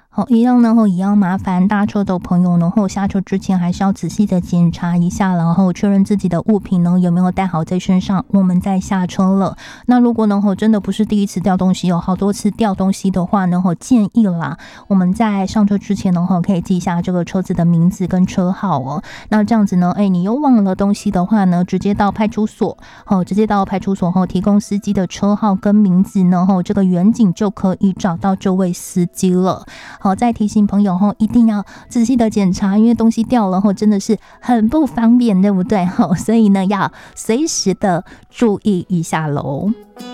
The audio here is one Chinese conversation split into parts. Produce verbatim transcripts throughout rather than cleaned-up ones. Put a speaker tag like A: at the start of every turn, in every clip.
A: 好，一样呢，一样麻烦搭车的朋友呢，下车之前还是要仔细的检查一下，然后确认自己的物品呢有没有带好在身上，我们再下车了。那如果呢真的不是第一次掉东西，有好多次掉东西的话呢，建议啦，我们在上车之前呢可以记一下这个车子的名字跟车号哦。那这样子呢，哎，你又忘了东西的话呢，直接到派出所，哦，直接到派出所后提供司机的车号跟名字呢，这个员警就可以找到这位司机了。好，再提醒朋友吼，一定要仔细的检查，因为东西掉了后真的是很不方便，对不对？吼，所以呢，要随时的注意一下喽。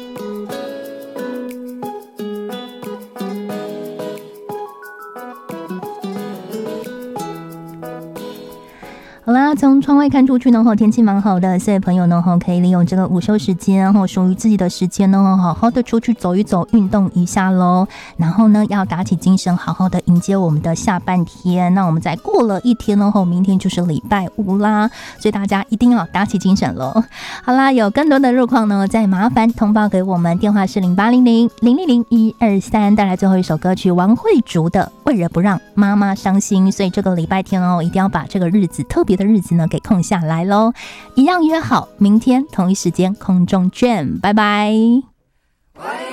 A: 好啦，从窗外看出去呢，天气蛮好的，所以朋友呢可以利用这个午休时间，属于自己的时间呢，好好的出去走一走，运动一下咯。然后呢，要打起精神，好好的迎接我们的下半天。那我们再过了一天呢，明天就是礼拜五啦，所以大家一定要打起精神咯。好啦，有更多的路况呢，再麻烦通报给我们，电话是零八零零零零零一二三。带来最后一首歌曲，王慧竹的《为了不让妈妈伤心》。所以这个礼拜天哦，一定要把这个日子特别的日子呢给空下来咯。一样约好明天同一时间空中见，拜拜。